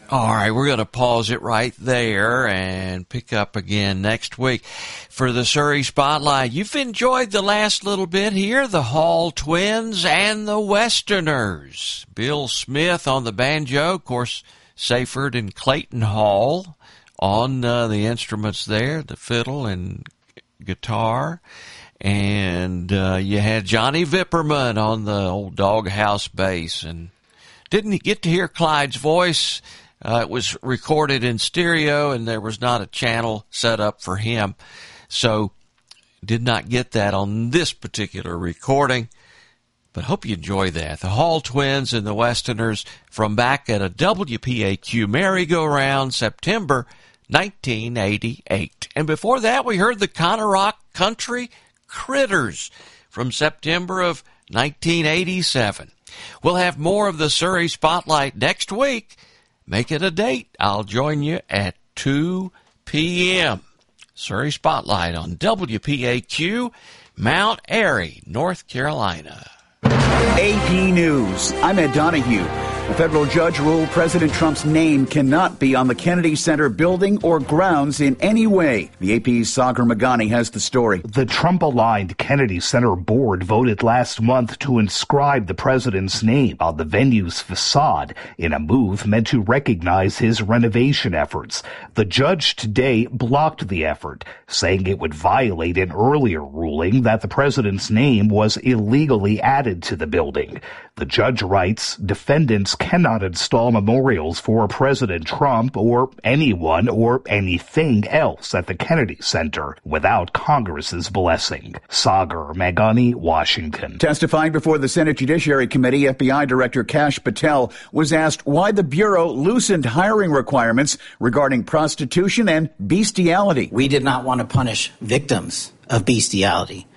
All right, we're going to pause it right there and pick up again next week for the Surrey Spotlight. You've enjoyed the last little bit here, the Hall Twins and the Westerners. Bill Smith on the banjo, of course, Seyfert and Clayton Hall on the instruments there, the fiddle and guitar. And you had Johnny Vipperman on the old doghouse bass. And didn't get to hear Clyde's voice. It was recorded in stereo, and there was not a channel set up for him. So did not get that on this particular recording. But hope you enjoy that. The Hall Twins and the Westerners from back at a WPAQ merry-go-round, September 1988. And before that, we heard the Conorock Country Critters from September of 1987. We'll have more of the Surrey Spotlight next week. Make it a date. I'll join you at 2 p.m. Surrey Spotlight on WPAQ, Mount Airy, North Carolina. AP News. I'm Ed Donahue. A federal judge ruled President Trump's name cannot be on the Kennedy Center building or grounds in any way. The AP's Sagar Meghani has the story. The Trump-aligned Kennedy Center board voted last month to inscribe the president's name on the venue's facade in a move meant to recognize his renovation efforts. The judge today blocked the effort, saying it would violate an earlier ruling that the president's name was illegally added to the building. The judge writes, defendants cannot install memorials for President Trump or anyone or anything else at the Kennedy Center without Congress's blessing. Sagar Meghani, Washington. Testifying before the Senate Judiciary Committee, FBI Director Kash Patel was asked why the Bureau loosened hiring requirements regarding prostitution and bestiality. We did not want to punish victims of bestiality.